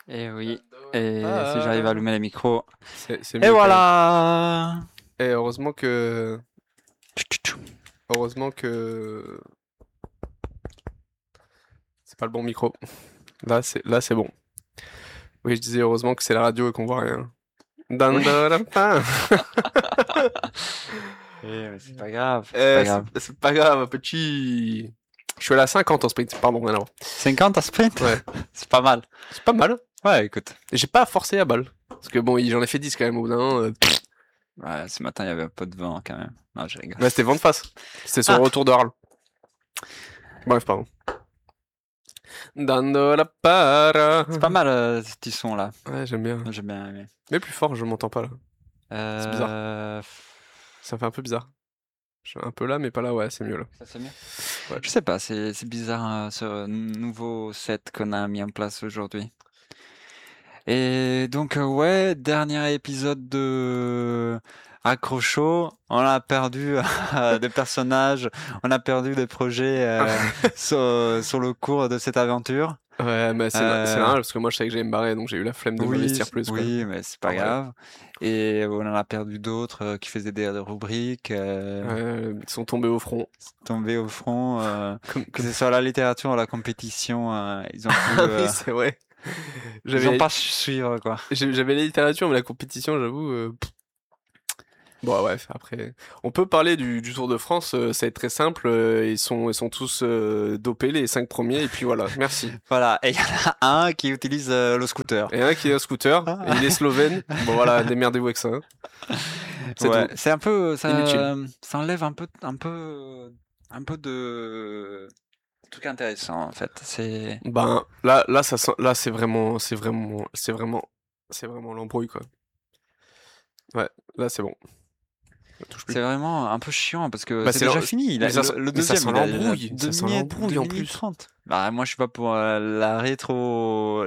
Et oui. Et si j'arrive à Dandora. allumer les micros. C'est Et mieux quand même. voilà! Et heureusement que c'est pas le bon micro. Là c'est bon. Oui, je disais heureusement que c'est la radio et qu'on voit rien. Oui. Dandora. Mais c'est pas grave, c'est pas grave. C'est pas grave, petit. Je suis à la 50 en sprint, pardon, rien à voir. 50 à sprint? Ouais, C'est pas mal. c'est pas mal. Ouais, écoute. Et j'ai pas forcé à balle. Parce que bon, j'en ai fait 10 quand même au bout d'un moment. Ouais, ce matin, il y avait un peu de vent quand même. Non, je rigole. Ouais, c'était vent de face. C'était sur le Ah, retour de Arles. Bref, pardon. Dandora para. c'est pas mal ce petit son là. Ouais, j'aime bien. Moi, j'ai bien aimé. Mais plus fort, je m'entends pas là. C'est bizarre. Euh... Ça fait un peu bizarre. Je suis un peu là, mais pas là, ouais, c'est mieux là. Ça c'est mieux. Ouais. Je sais pas, c'est bizarre ce nouveau set qu'on a mis en place aujourd'hui. Et donc ouais, dernier épisode de Accrocho, on a perdu des personnages, on a perdu des projets sur le cours de cette aventure. Ouais, mais c'est Euh, normal parce que moi je savais que j'allais me barrer donc j'ai eu la flemme de oui, m'investir plus quoi. oui, mais c'est En pas vrai. grave. Et on en a perdu d'autres qui faisaient des rubriques, Ils sont tombés au front. tombés au front, que Comme... ce soit la littérature ou la compétition, ils ont pu, Ah oui, c'est vrai. ils ont J'avais pas su suivre quoi. j'avais la littérature, mais la compétition, j'avoue. Bon, ouais, après. On peut parler du Tour de France, ça va être très simple. Ils sont tous dopés, les 5 premiers, et puis voilà, merci. Voilà, et il y en a un qui utilise le scooter. Et un qui est un scooter, et il est slovène. Bon, voilà, démerdez-vous avec ça, hein. C'est Ouais, tout. c'est un peu, Inutile. ça enlève un peu de trucs intéressants en fait. C'est, Ben, là, c'est vraiment l'embrouille, quoi. Ouais, là, c'est bon. Ça touche plus. c'est vraiment un peu chiant parce que Bah, c'est déjà fini. mais Le mais ça deuxième, sent il a l'embrouille. Ça sent deux l'embrouille en minutes plus. 30. Bah, moi, je suis pas pour la rétro,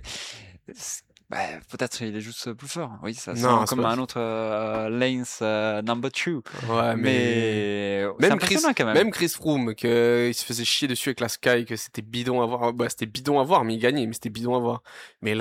bah, peut-être il est juste plus fort. Oui, ça sent Non, c'est comme pas. un autre Lance number two. Ouais, mais Mais c'est même Chris, impressionnant quand même. même Chris Froome, que il se faisait chier dessus avec la Sky, que c'était bidon à voir. Bah, c'était bidon à voir, mais il gagnait, mais c'était bidon à voir. Mais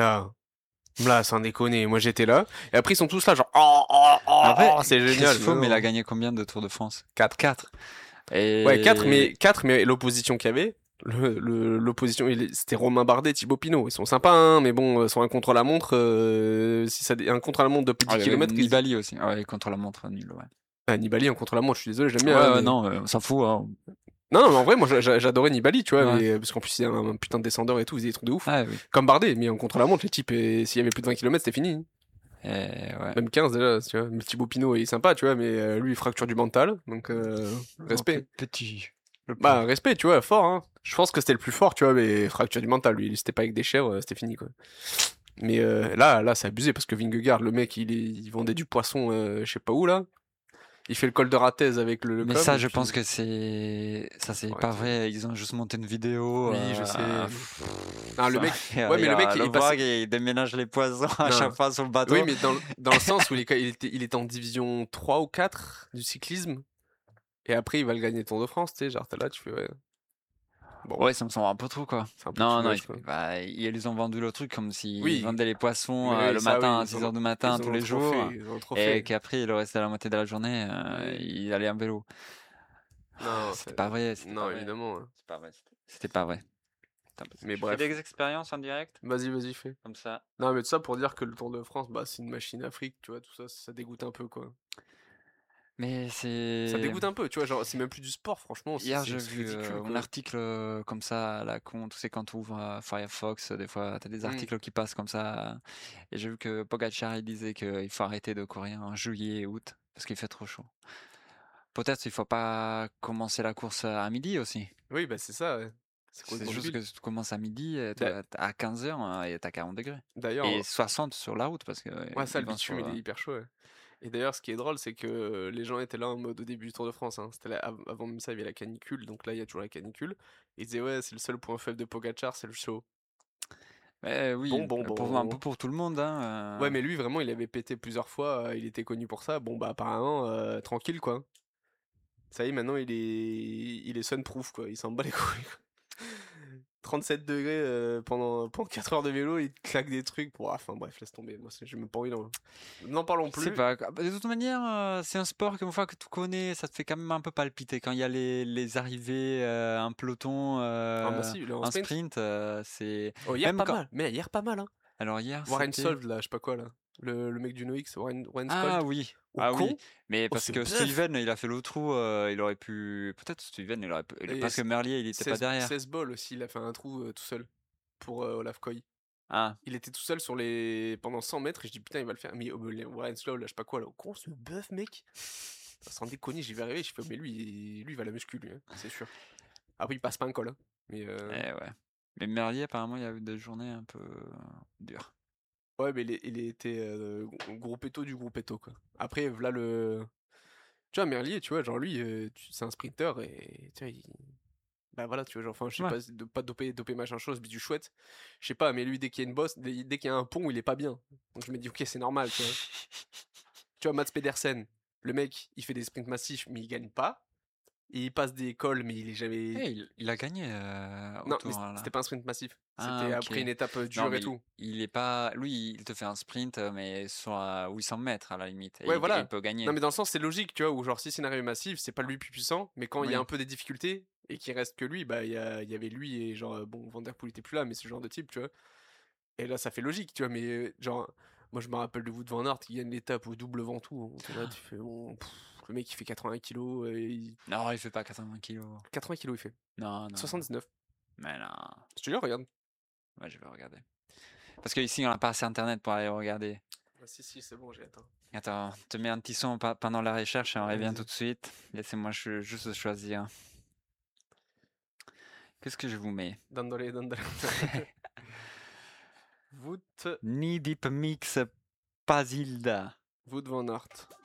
là, sans déconner, moi j'étais là. Et après ils sont tous là, genre Après, c'est Chris génial. Mais Froome, il a non. gagné combien de Tours de France? 4. 4. Ouais, 4, Et mais l'opposition qu'il y avait, l'opposition, c'était Romain Bardet, Thibaut Pinot. Ils sont sympas, hein, mais bon, sur un contre-la-montre, si ça, un contre-la-montre de plus de ah, 10 il y avait km, Nibali aussi. Ah ouais, contre la montre, nul, ouais. Nibali en contre-la-montre, je suis désolé, j'aime Ouais, bien, hein, ouais, mais. non, on s'en fout, hein. Non, non, mais en vrai, moi j'adorais Nibali, tu vois, Ouais. mais, parce qu'en plus c'est un putain de descendeur et tout, il faisait des trucs de ouf. Ah oui. Comme Bardet, mais en contre-la-montre, les types, et s'il y avait plus de 20 km, c'était fini. Et ouais. Même 15 déjà, tu vois. Mais Thibaut Pinot il est sympa, tu vois, mais lui il fracture du mental, donc Oh, respect. petit, le Bah, pauvre. respect, tu vois, fort, hein. Je pense que c'était le plus fort, tu vois, mais fracture du mental, lui, c'était pas avec des chèvres, c'était fini, quoi. Mais là, c'est abusé, parce que Vingegaard, le mec, il vendait du poisson, je sais pas où, là. Il fait le col de Ratez avec le Mais com, ça, et je pense puis... que c'est Faut pas arrêter. vrai. Ils ont juste monté une vidéo. Oui, je sais. Non, le Ça, mec... Ouais, il mais y le mec, a il le est passé... voir il déménage les poissons à Non. chaque fois sur le Oui, bateau. mais dans le sens où il était en division 3 ou 4 du cyclisme, et après, il va le gagner le Tour de France, tu sais, genre, t'es là, tu fais, ouais, bon, Ouais, ça me semble un peu trop, quoi. c'est un peu too Non, non, much, quoi. bah, ils ont vendu le truc comme s'ils Oui, vendaient les poissons mais oui, le ça, matin oui, à 6 heures du matin ils tous en ont les trop fait, jours ils en ont trop et fait. qu'après, le reste de la moitié de la journée, Oui. il allait en vélo. Non, C'était pas vrai, c'était pas non, vrai. évidemment, hein. C'est pas vrai. C'était pas vrai. Attends, parce que Mais tu fais des bref, expériences en direct, vas-y, fais. comme ça. Non, mais tout ça pour dire que le Tour de France, bah, c'est une machine Afrique, tu vois, tout ça, ça dégoûte un peu, quoi. Mais Ça c'est... dégoûte un peu, tu vois, genre, c'est même plus du sport, franchement, Hier, j'ai c'est vu ridicule, un quoi. article comme ça à la con. Tu sais, quand tu ouvres Firefox, des fois, tu as des Hmm. articles qui passent comme ça. Et j'ai vu que Pogacar, il disait qu'il faut arrêter de courir en juillet et août parce qu'il fait trop chaud. Peut-être il faut pas commencer la course à midi aussi. Oui, bah, c'est ça, ouais. C'est C'est complètement juste débile. que tu commences à midi, D'a- à 15 heures et t'as 40 degrés. Et D'ailleurs, 60 sur la route parce que ouais, ça, ils le vont sur... bitume, il est hyper chaud, ouais. Et d'ailleurs, ce qui est drôle, c'est que les gens étaient là en mode au début du Tour de France, hein. C'était avant même ça, il y avait la canicule, donc là, il y a toujours la canicule. Ils disaient, ouais, c'est le seul point faible de Pogacar, c'est le chaud. Mais Bon, oui, bon, un peu bon. pour tout le monde, Ouais, hein. mais lui, vraiment, il avait pété plusieurs fois, il était connu pour ça. Bon, bah, apparemment, tranquille, quoi. Ça y est, maintenant, il est sunproof, quoi. Il s'en bat les couilles, quoi. 37 degrés pendant 4 heures de vélo, il te claque des trucs pour. Enfin bref, laisse tomber. Moi, j'ai même pas envie d'en. N'en parlons Je sais plus. pas. De toute manière, c'est un sport qu'une fois que tu connais, ça te fait quand même un peu palpiter. Quand il y a les arrivées, un peloton, Ah, bah si, en un sprint. sprint, c'est Oh, hier, même pas quand. mal. Mais hier, pas mal, hein. Alors hier, Warren c'était. Sold, là, je sais pas quoi, là. Le mec du NoX, Warren Ah Scold. oui, Au ah oui. con. Mais Oh, parce ce que bœuf. Steven, il a fait le trou, il aurait pu. Peut-être Steven, il aurait pu. Et Parce que Merlier, il était pas 16, derrière. 16 balles aussi, il a fait un trou tout seul. Pour Olaf Koy. Ah, Il était tout seul pendant 100 mètres et je dis putain, il va le faire. Mais Warren Slow, là, je sais pas quoi, là. Au con, ce bœuf, mec. Sans déconner, j'y vais arriver. Je fais, mais lui, il va la muscu, lui, hein, c'est sûr. Après, il passe pas un col, hein. Mais ouais. Mais Merlier, apparemment, il y a eu des journées un peu dures. ouais, mais il était gros péto du gros péto, quoi. Après, voilà le. Tu vois, Merlier, tu vois, genre lui, c'est un sprinter et tu vois, bah voilà, tu vois, genre, enfin, je sais Ouais. pas, pas doper machin chose, mais du chouette. Je sais pas, mais lui, dès qu'il y a une bosse, dès qu'il y a un pont, il est pas bien. Donc je me dis, ok, c'est normal, tu vois. Tu vois, Mats Pedersen, le mec, il fait des sprints massifs, mais il gagne pas. Et il passe des cols, mais il est jamais. Eh, il a gagné au Non, mais tour c'était là. pas un sprint massif. Ah, C'était ok. après une étape Non, dure et mais tout. il est pas. Lui, il te fait un sprint, mais sur 800 mètres à la limite. Et Ouais, il voilà. peut Non, gagner. mais dans le sens, c'est logique, tu vois, où genre, si scénario massif, c'est pas lui le plus puissant, mais quand il y a Oui. un peu des difficultés, et qu'il reste que lui, bah, il y avait lui et genre, bon, Van Der Poel était plus là, mais ce genre de type, tu vois. Et là, ça fait logique, tu vois, mais genre, moi, je me rappelle de Wout van Aert qui gagne l'étape au double ventoux. T'es là, tu fais, bon, le mec, il fait 80 kilos, Non, il fait pas 80 kilos. 80 kilos, il fait. Non, non, non. 79. Mais non. Je te dis, regarde. Ouais, je vais regarder. Parce qu'ici, on n'a pas assez internet pour aller regarder. Ah, si, c'est bon, j'ai atteint. Attends, te mets un petit son pendant la recherche et on revient tout Vas-y. de suite. Laissez-moi juste choisir. Qu'est-ce que je vous mets? Dandole. Wout, Knee Deep Mix Pasilda. Wout van Aert.